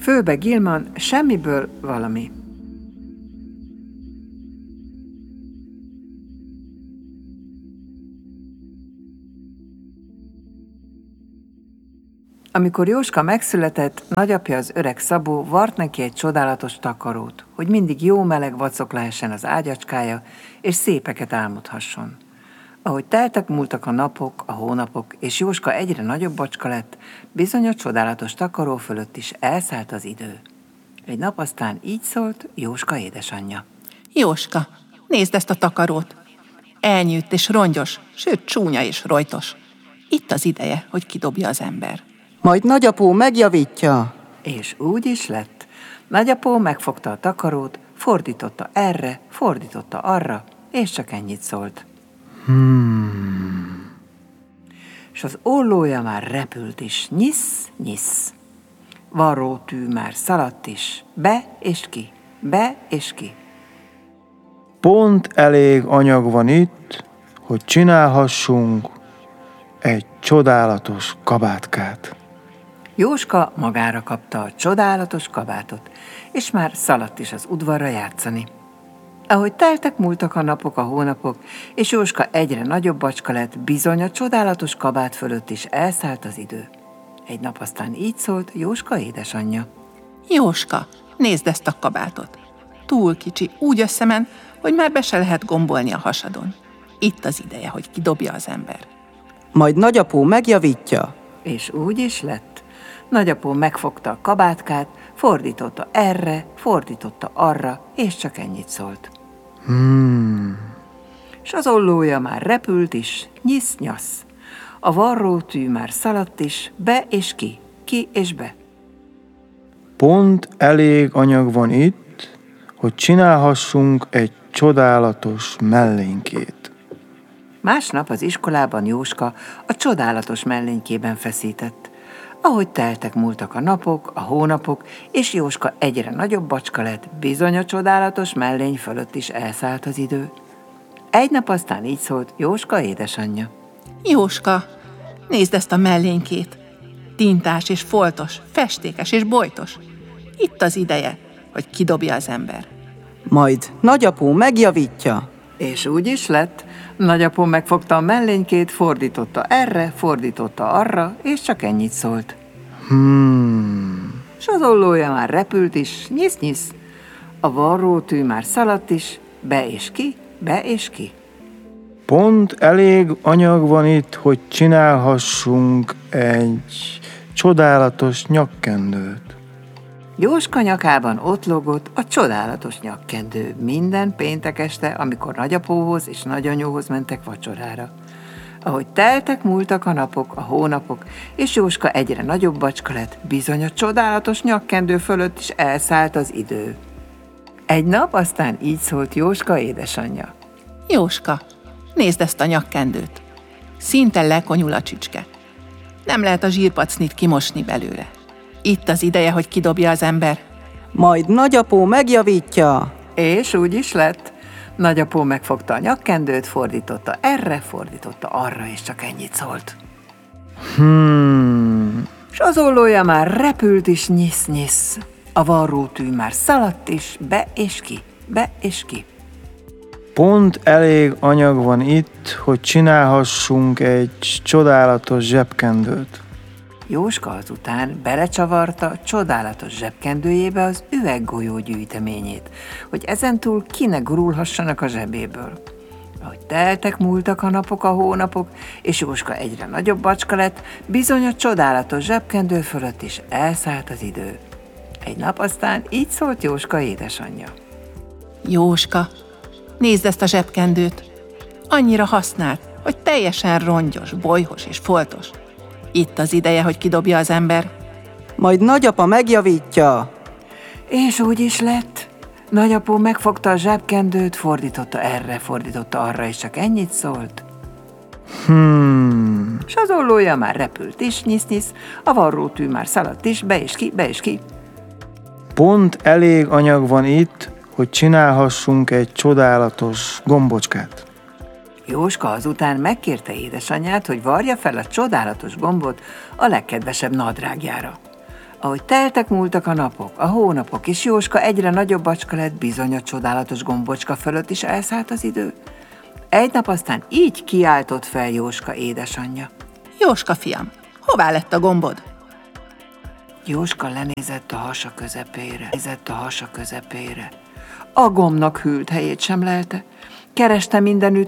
Főbe Gilman, semmiből valami. Amikor Jóska megszületett, nagyapja, az öreg Szabó vart neki egy csodálatos takarót, hogy mindig jó meleg vacok lehessen az ágyacskája, és szépeket álmodhasson. Ahogy teltek múltak a napok, a hónapok, és Jóska egyre nagyobb bacska lett, bizony a csodálatos takaró fölött is elszállt az idő. Egy nap aztán így szólt Jóska édesanyja. Jóska, nézd ezt a takarót! Elnyűtt és rongyos, sőt csúnya és rojtos. Itt az ideje, hogy kidobja az ember. Majd nagyapó megjavítja. És úgy is lett. Nagyapó megfogta a takarót, fordította erre, fordította arra, és csak ennyit szólt. És az ollója már repült is, nyisz, nyisz. Varrótű már szaladt is, be és ki. Pont elég anyag van itt, hogy csinálhassunk egy csodálatos kabátkát. Jóska magára kapta a csodálatos kabátot, és már szaladt is az udvarra játszani. Ahogy teltek múltak a napok, a hónapok, és Jóska egyre nagyobb bacska lett, bizony a csodálatos kabát fölött is elszállt az idő. Egy nap aztán így szólt Jóska édesanyja. Jóska, nézd ezt a kabátot! Túl kicsi, úgy összement, hogy már be se lehet gombolni a hasadon. Itt az ideje, hogy kidobja az ember. Majd nagyapó megjavítja. És úgy is lett. Nagyapó megfogta a kabátkát, fordította erre, fordította arra, és csak ennyit szólt. És az ollója már repült is, nyisz-nyasz. A varrótű már szaladt is, be és ki és be. Pont elég anyag van itt, hogy csinálhassunk egy csodálatos mellénykét. Másnap az iskolában Jóska a csodálatos mellénykében feszített. Ahogy teltek múltak a napok, a hónapok, és Jóska egyre nagyobb bacska lett, bizony a csodálatos mellény fölött is elszállt az idő. Egy nap aztán így szólt Jóska édesanyja. Jóska, nézd ezt a mellénykét! Tintás és foltos, festékes és bojtos. Itt az ideje, hogy kidobja az ember. Majd nagyapó megjavítja. És úgy is lett. Nagyapó megfogta a mellénykét, fordította erre, fordította arra, és csak ennyit szólt. És az ollója már repült is, nyisz-nyisz. A varrótű már szaladt is, be és ki. Pont elég anyag van itt, hogy csinálhassunk egy csodálatos nyakkendőt. Jóska nyakában ott lógott a csodálatos nyakkendő minden péntek este, amikor nagyapóhoz és nagyanyóhoz mentek vacsorára. Ahogy teltek múltak a napok, a hónapok, és Jóska egyre nagyobb bacska lett, bizony a csodálatos nyakkendő fölött is elszállt az idő. Egy nap aztán így szólt Jóska édesanyja. Jóska, nézd ezt a nyakkendőt! Szinte lekonyul a csücske. Nem lehet a zsírpacnit kimosni belőle. Itt az ideje, hogy kidobja az ember. Majd nagyapó megjavítja. És úgy is lett. Nagyapó megfogta a nyakkendőt, fordította erre, fordította arra, és csak ennyit szólt. És az ollója már repült is, nyisz-nyisz. A varrótű már szaladt is, be és ki. Pont elég anyag van itt, hogy csinálhassunk egy csodálatos zsebkendőt. Jóska azután belecsavarta csodálatos zsebkendőjébe az üveggolyó gyűjteményét, hogy ezentúl ki ne gurulhassanak a zsebéből. Ahogy teltek múltak a napok, a hónapok, és Jóska egyre nagyobb bacska lett, bizony a csodálatos zsebkendő fölött is elszállt az idő. Egy nap aztán így szólt Jóska édesanyja. Jóska, nézd ezt a zsebkendőt! Annyira használt, hogy teljesen rongyos, bolyhos és foltos. Itt az ideje, hogy kidobja az ember. Majd nagyapa megjavítja. És úgy is lett. Nagyapó megfogta a zsebkendőt, fordította erre, fordította arra, és csak ennyit szólt. És az ollója már repült is, nyisz-nyisz, a varrótű már szaladt is, be és ki. Pont elég anyag van itt, hogy csinálhassunk egy csodálatos gombocskát. Jóska azután megkérte édesanyját, hogy varja fel a csodálatos gombot a legkedvesebb nadrágjára. Ahogy teltek múltak a napok, a hónapok, és Jóska egyre nagyobb bacska lett, bizony a csodálatos gombocska fölött is elszállt az idő. Egy nap aztán így kiáltott fel Jóska édesanyja. Jóska fiam, hová lett a gombod? Jóska lenézett a hasa közepére. A gombnak hűlt helyét sem lelte. Kereste mindenütt,